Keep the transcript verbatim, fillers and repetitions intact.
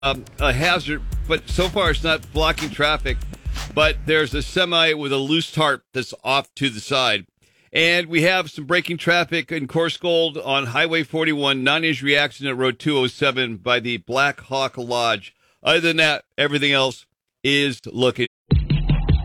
um, a hazard, but so far it's not blocking traffic. But there's a semi with a loose tarp that's off to the side. And we have some braking traffic in Coarse Gold on Highway forty-one, non-injury accident at Road two oh seven by the Black Hawk Lodge. Other than that, everything else is looking